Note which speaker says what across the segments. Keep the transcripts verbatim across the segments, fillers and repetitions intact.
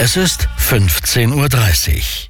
Speaker 1: Es ist fünfzehn Uhr dreißig.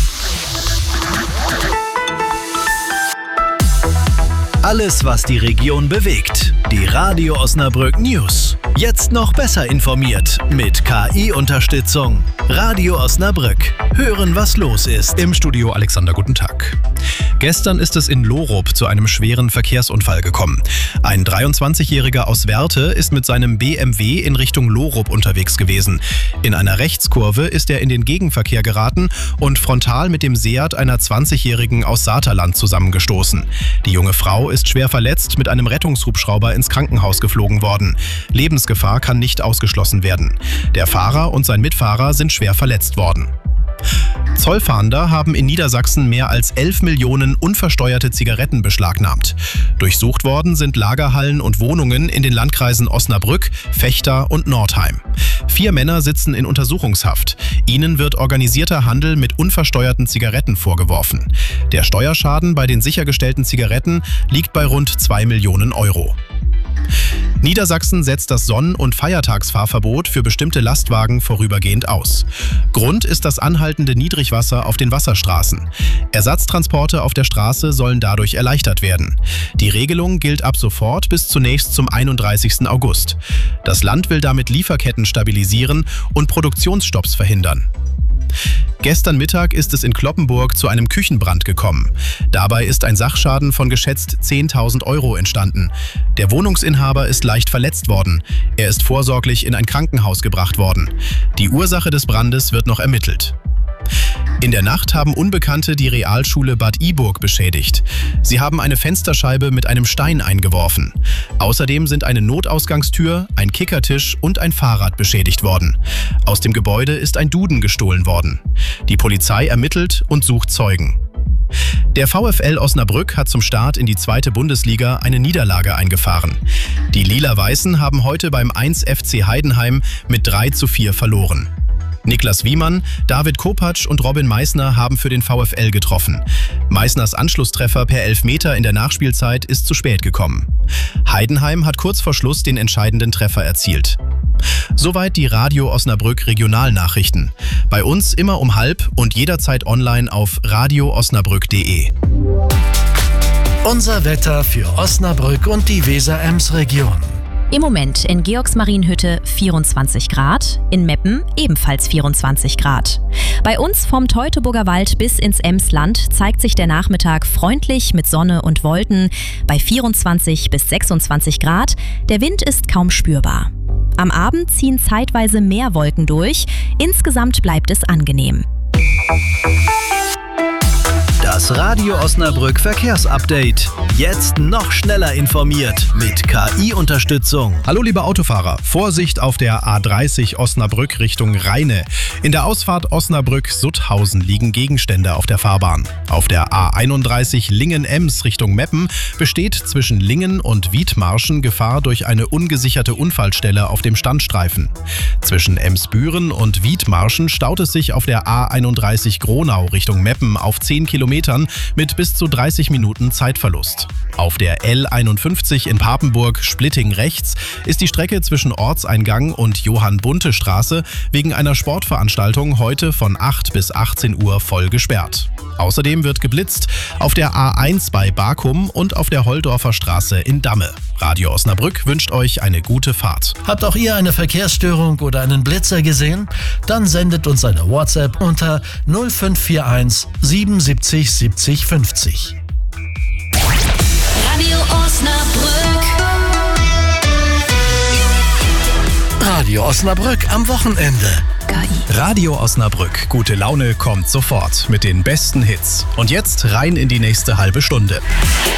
Speaker 2: Alles, was die Region bewegt. Die Radio Osnabrück News. Jetzt noch besser informiert mit K I-Unterstützung. Radio Osnabrück. Hören, was los ist.
Speaker 3: Im Studio Alexander, guten Tag. Gestern ist es in Lorup zu einem schweren Verkehrsunfall gekommen. Ein dreiundzwanzigjähriger aus Werte ist mit seinem B M W in Richtung Lorup unterwegs gewesen. In einer Rechtskurve ist er in den Gegenverkehr geraten und frontal mit dem Seat einer zwanzigjährigen aus Saterland zusammengestoßen. Die junge Frau ist schwer verletzt mit einem Rettungshubschrauber ins Krankenhaus geflogen worden. Lebensgefahr kann nicht ausgeschlossen werden. Der Fahrer und sein Mitfahrer sind schwer verletzt worden. Zollfahnder haben in Niedersachsen mehr als elf Millionen unversteuerte Zigaretten beschlagnahmt. Durchsucht worden sind Lagerhallen und Wohnungen in den Landkreisen Osnabrück, Vechta und Nordheim. Vier Männer sitzen in Untersuchungshaft. Ihnen wird organisierter Handel mit unversteuerten Zigaretten vorgeworfen. Der Steuerschaden bei den sichergestellten Zigaretten liegt bei rund zwei Millionen Euro. Niedersachsen setzt das Sonn- und Feiertagsfahrverbot für bestimmte Lastwagen vorübergehend aus. Grund ist das anhaltende Niedrigwasser auf den Wasserstraßen. Ersatztransporte auf der Straße sollen dadurch erleichtert werden. Die Regelung gilt ab sofort bis zunächst zum einunddreißigsten August. Das Land will damit Lieferketten stabilisieren und Produktionsstopps verhindern. Gestern Mittag ist es in Cloppenburg zu einem Küchenbrand gekommen. Dabei ist ein Sachschaden von geschätzt zehntausend Euro entstanden. Der Wohnungsinhaber ist leicht verletzt worden. Er ist vorsorglich in ein Krankenhaus gebracht worden. Die Ursache des Brandes wird noch ermittelt. In der Nacht haben Unbekannte die Realschule Bad Iburg beschädigt. Sie haben eine Fensterscheibe mit einem Stein eingeworfen. Außerdem sind eine Notausgangstür, ein Kickertisch und ein Fahrrad beschädigt worden. Aus dem Gebäude ist ein Duden gestohlen worden. Die Polizei ermittelt und sucht Zeugen. Der VfL Osnabrück hat zum Start in die zweite Bundesliga eine Niederlage eingefahren. Die Lila-Weißen haben heute beim eins F C Heidenheim mit drei zu vier verloren. Niklas Wiemann, David Kopacz und Robin Meissner haben für den VfL getroffen. Meissners Anschlusstreffer per Elfmeter in der Nachspielzeit ist zu spät gekommen. Heidenheim hat kurz vor Schluss den entscheidenden Treffer erzielt. Soweit die Radio Osnabrück Regionalnachrichten. Bei uns immer um halb und jederzeit online auf radio osnabrück punkt de.
Speaker 1: Unser Wetter für Osnabrück und die Weser-Ems-Region.
Speaker 4: Im Moment in Georgsmarienhütte vierundzwanzig Grad, in Meppen ebenfalls vierundzwanzig Grad. Bei uns vom Teutoburger Wald bis ins Emsland zeigt sich der Nachmittag freundlich mit Sonne und Wolken bei vierundzwanzig bis sechsundzwanzig Grad. Der Wind ist kaum spürbar. Am Abend ziehen zeitweise mehr Wolken durch. Insgesamt bleibt es angenehm.
Speaker 2: Das Radio Osnabrück Verkehrsupdate. Jetzt noch schneller informiert mit K I-Unterstützung.
Speaker 3: Hallo liebe Autofahrer, Vorsicht auf der A dreißig Osnabrück Richtung Rheine. In der Ausfahrt Osnabrück-Sutthausen liegen Gegenstände auf der Fahrbahn. Auf der A einunddreißig Lingen-Ems Richtung Meppen besteht zwischen Lingen und Wiedmarschen Gefahr durch eine ungesicherte Unfallstelle auf dem Standstreifen. Zwischen Emsbüren und Wiedmarschen staut es sich auf der A einunddreißig Gronau Richtung Meppen auf zehn Kilometern mit bis zu dreißig Minuten Zeitverlust. Auf der L einundfünfzig in Papenburg Splitting rechts ist die Strecke zwischen Ortseingang und Johann-Bunte-Straße wegen einer Sportveranstaltung heute von acht bis achtzehn Uhr voll gesperrt. Außerdem wird geblitzt auf der A eins bei Bakum und auf der Holdorfer Straße in Damme. Radio Osnabrück wünscht euch eine gute Fahrt.
Speaker 1: Habt auch ihr eine Verkehrsstörung oder einen Blitzer gesehen? Dann sendet uns eine WhatsApp unter null fünf vier eins siebenundsiebzig siebzig fünfzig.
Speaker 5: Radio Osnabrück.
Speaker 1: Radio Osnabrück am Wochenende.
Speaker 3: Radio Osnabrück, gute Laune kommt sofort mit den besten Hits. Und jetzt rein in die nächste halbe Stunde.